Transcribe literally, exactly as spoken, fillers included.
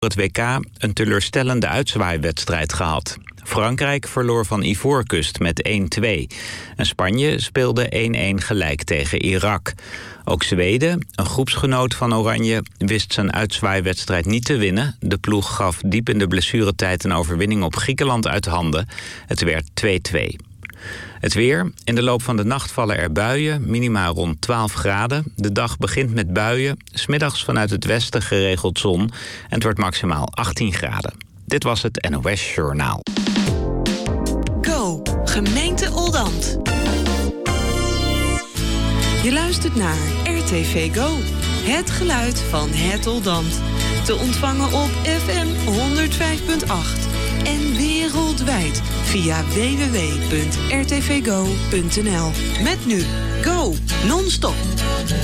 het W K een teleurstellende uitzwaaiwedstrijd gehad. Frankrijk verloor van Ivoorkust met één twee. En Spanje speelde één-één gelijk tegen Irak. Ook Zweden, een groepsgenoot van Oranje, wist zijn uitzwaaiwedstrijd niet te winnen. De ploeg gaf diep in de blessuretijd een overwinning op Griekenland uit handen. Het werd twee twee. Het weer. In de loop van de nacht vallen er buien, minima rond twaalf graden. De dag begint met buien, 's middags vanuit het westen geregeld zon. En het wordt maximaal achttien graden. Dit was het N O S Journaal. Go, gemeente Oldambt. Je luistert naar R T V Go, het geluid van het Oldambt. Te ontvangen op F M honderdvijf komma acht en wereldwijd via w w w punt r t v go punt n l. Met nu Go, non-stop.